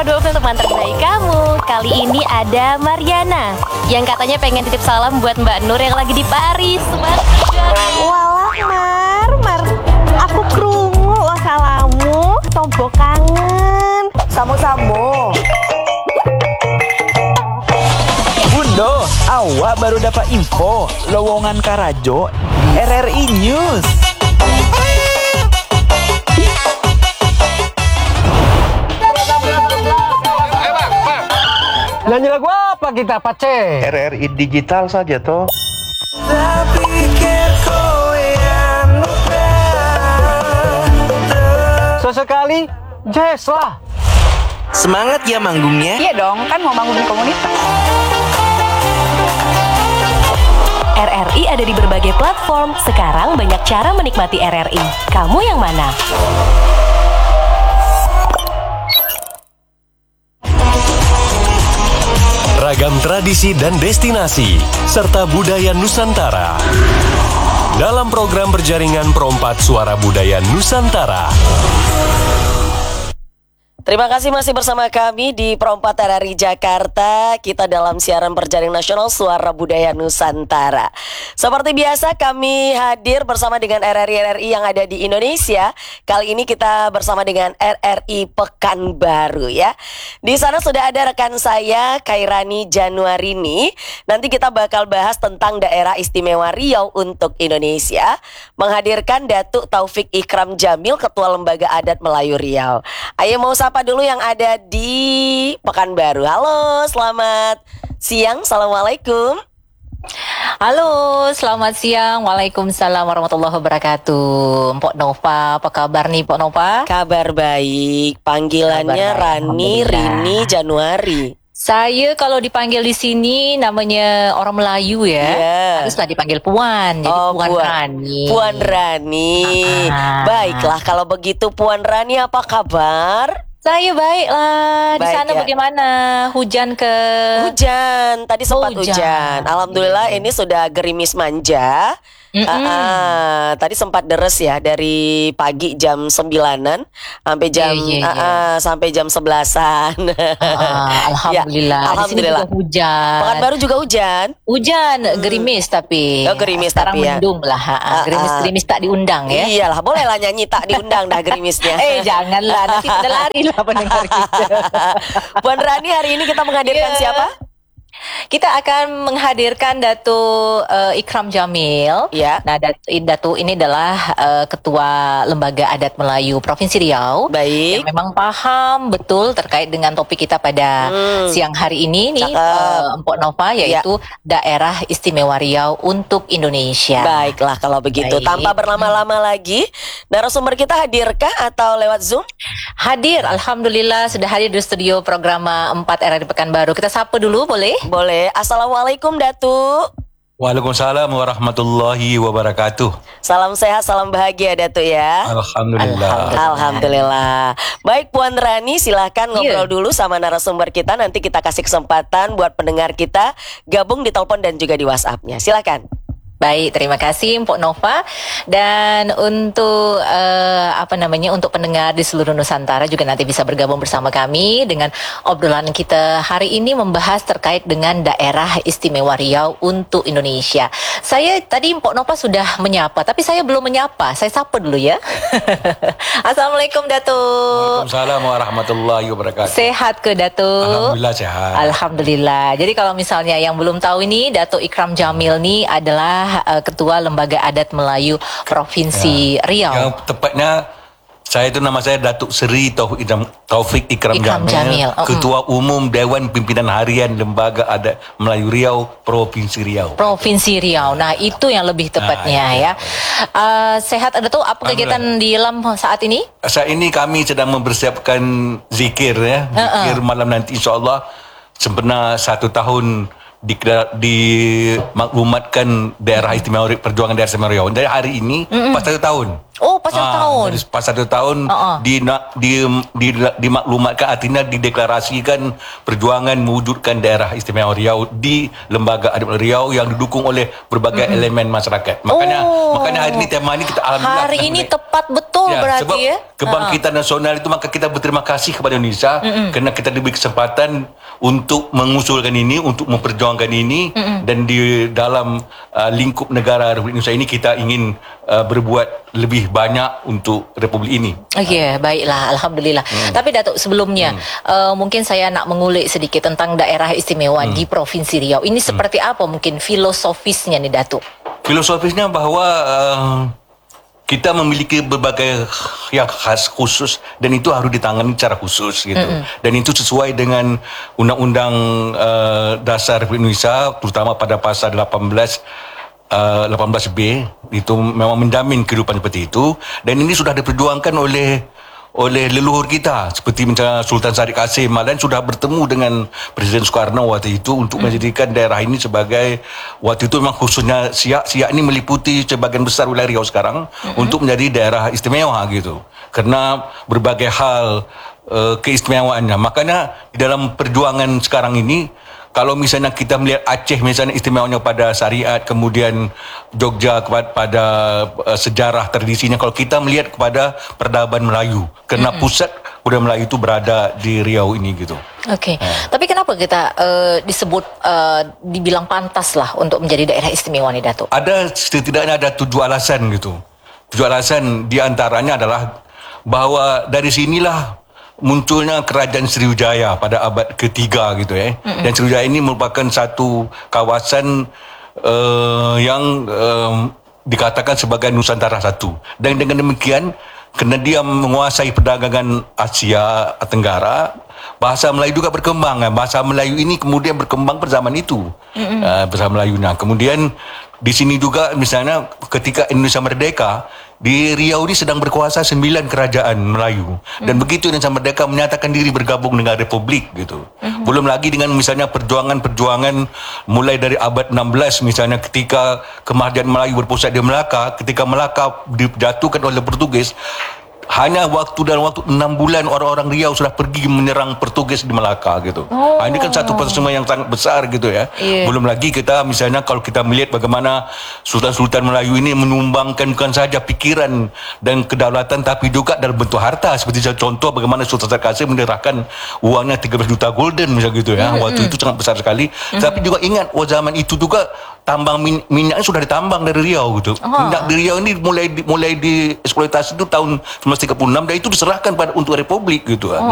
Suara 20 teman terbaik kamu. Kali ini ada Mariana yang katanya pengen titip salam buat Mbak Nur yang lagi di Paris. Walah Mar, aku krungu lo salamu, tombo kangen. Samu-samu. Bundo, awak baru dapat info lowongan Karajo RRI News. Nyanyi lagu apa kita, Pace? RRI digital saja toh. Sesekali, jazz lah. Semangat ya manggungnya. Iya dong, kan mau bangun komunitas. RRI ada di berbagai platform. Sekarang banyak cara menikmati RRI. Kamu yang mana? Ragam tradisi dan destinasi, serta budaya Nusantara. Dalam program berjaringan Perompat Suara Budaya Nusantara. Terima kasih masih bersama kami di Perompat RRI Jakarta. Kita dalam siaran berjaring nasional Suara Budaya Nusantara. Seperti biasa kami hadir bersama dengan RRI yang ada di Indonesia. Kali ini kita bersama dengan RRI Pekanbaru ya. Di sana sudah ada rekan saya Khairani Januarini. Nanti kita bakal bahas tentang daerah istimewa Riau untuk Indonesia. Menghadirkan Datuk Taufik Ikram Jamil, Ketua Lembaga Adat Melayu Riau. Ayo mau sapa dulu yang ada di Pekanbaru. Halo, selamat siang. Assalamualaikum. Halo, selamat siang. Waalaikumsalam warahmatullahi wabarakatuh. Mpok Nova, apa kabar nih Mpok Nova? Kabar baik. Panggilannya Rani, Rini, Januari. Saya kalau dipanggil di sini namanya orang Melayu ya, haruslah dipanggil Puan. Jadi Puan Rani. Puan Rani. Baiklah, kalau begitu Puan Rani apa kabar? Saya baiklah. Di Baik, sana ya. bagaimana? Hujan ke? Hujan. Tadi sempat hujan. Alhamdulillah ini sudah gerimis manja. Tadi sempat deres ya dari pagi jam 9-an sampai jam sampai jam 11-an. Alhamdulillah. Ya, alhamdulillah. Di sini juga hujan. Pekanbaru juga hujan. Hujan, gerimis tapi. Oh, gerimis sekarang tapi ya. mendung lah. Gerimis-gerimis tak diundang ya. Iyalah, boleh lah nyanyi tak diundang dah gerimisnya. Janganlah, nanti pada lari lah pendengar kita. Puan Rani, hari ini kita menghadirkan siapa? Kita akan menghadirkan Datuk Ikram Jamil. Ya. Nah, Datuk ini adalah Ketua Lembaga Adat Melayu Provinsi Riau. Baik. Yang memang paham betul terkait dengan topik kita pada siang hari ini nih, Mpok Nova, yaitu Daerah Istimewa Riau untuk Indonesia. Baiklah kalau begitu. Baik. Tanpa berlama-lama lagi, narasumber kita hadirkah atau lewat Zoom? Hadir, alhamdulillah sudah hadir di studio program 4 RRI Pekanbaru. Kita sapa dulu boleh? Boleh. Assalamualaikum Datuk. Waalaikumsalam warahmatullahi wabarakatuh. Salam sehat, salam bahagia Datuk ya. Alhamdulillah. Alhamdulillah. Baik Puan Rani, silahkan ngobrol dulu sama narasumber kita. Nanti kita kasih kesempatan buat pendengar kita gabung di telepon dan juga di WhatsApp-nya. Silakan. Baik, terima kasih Mpok Nova. Dan untuk untuk pendengar di seluruh Nusantara juga nanti bisa bergabung bersama kami dengan obrolan kita hari ini membahas terkait dengan Daerah Istimewa Riau untuk Indonesia. Saya tadi Mpok Nova sudah menyapa, tapi saya belum menyapa. Saya sapa dulu ya. Assalamualaikum Datuk. Waalaikumsalam warahmatullahi wabarakatuh. Sehat ke Datuk? Alhamdulillah sehat. Alhamdulillah. Jadi kalau misalnya yang belum tahu ini, Datuk Ikram Jamil ini adalah Ketua Lembaga Adat Melayu Provinsi Riau. Yang tepatnya nama saya Datuk Seri Taufik Ikram Jamil. Ketua Umum Dewan Pimpinan Harian Lembaga Adat Melayu Riau Provinsi Riau. Provinsi Riau. Nah, itu yang lebih tepatnya ya. Sehat ada tuh apa kegiatan di Lam saat ini? Saat ini kami sedang mempersiapkan zikir ya. Zikir malam nanti insya-Allah sempena 1 tahun dimaklumatkan daerah istimewa perjuangan daerah istimewa Riau. Dari hari ini pas 1 tahun. Oh, pas 1 tahun. Jadi pas 1 tahun dimaklumatkan, artinya dideklarasikan perjuangan mewujudkan daerah istimewa Riau di Lembaga Adat Riau yang didukung oleh berbagai elemen masyarakat. Makanya hari ini tema ini kita alhamdulillah. Hari ini tepat betul berarti sebab ya. Kebangkitan nasional itu, maka kita berterima kasih kepada Indonesia kerana kita diberi kesempatan untuk mengusulkan ini, untuk memperjuangkan ini, dan di dalam lingkup negara Republik Indonesia ini kita ingin berbuat lebih banyak untuk Republik ini. Okey, baiklah, alhamdulillah. Tapi Datuk, sebelumnya mungkin saya nak mengulik sedikit tentang daerah istimewa di Provinsi Riau. Ini seperti apa mungkin filosofisnya nih, Datuk? Filosofisnya bahawa kita memiliki berbagai yang khas khusus dan itu harus ditangani secara khusus gitu. Dan itu sesuai dengan Undang-Undang Dasar Republik Indonesia, terutama pada pasal 18B, itu memang menjamin kehidupan seperti itu, dan ini sudah diperjuangkan oleh leluhur kita seperti misalnya Sultan Syarif Kasim dan sudah bertemu dengan Presiden Soekarno waktu itu untuk menjadikan daerah ini sebagai, waktu itu memang khususnya Siak ini meliputi sebagian besar wilayah Riau sekarang untuk menjadi daerah istimewa gitu, karena berbagai hal keistimewaannya. Makanya di dalam perjuangan sekarang ini, kalau misalnya kita melihat Aceh misalnya istimewanya pada syariat, kemudian Jogja pada sejarah tradisinya, kalau kita melihat kepada peradaban Melayu, kerana pusat budaya Melayu itu berada di Riau ini gitu. Okey. Tapi kenapa kita disebut dibilang pantas lah untuk menjadi daerah istimewa nih, Datuk? Ada setidaknya ada 7 alasan gitu. 7 alasan di antaranya adalah bahawa dari sinilah munculnya Kerajaan Sriwijaya pada abad ketiga gitu ya. Dan Sriwijaya ini merupakan satu kawasan yang dikatakan sebagai Nusantara Satu. Dan dengan demikian, kerana dia menguasai perdagangan Asia Tenggara, bahasa Melayu juga berkembang. Bahasa Melayu ini kemudian berkembang pada zaman itu. Bahasa Melayunya. Kemudian di sini juga misalnya ketika Indonesia merdeka, di Riau ini sedang berkuasa 9 kerajaan Melayu, dan begitu Indonesia merdeka menyatakan diri bergabung dengan Republik gitu. Belum lagi dengan misalnya perjuangan mulai dari abad 16 misalnya ketika Kemahdian Melayu berpusat di Melaka, ketika Melaka dijatuhkan oleh Portugis, hanya dalam waktu 6 bulan orang-orang Riau sudah pergi menyerang Portugis di Melaka gitu. Ini kan satu persembahan yang sangat besar gitu ya. Belum lagi kita misalnya kalau kita melihat bagaimana Sultan-Sultan Melayu ini menyumbangkan bukan saja pikiran dan kedaulatan, tapi juga dalam bentuk harta. Seperti contoh bagaimana Sultan Syarif Kasim menyerahkan uangnya 13 juta golden misalnya gitu ya. Waktu itu sangat besar sekali. Tapi juga ingat, zaman itu juga tambang minyaknya sudah ditambang dari Riau gitu. Minyak di Riau ini mulai dieksploitasi itu tahun 1936, dan itu diserahkan untuk Republik gitu.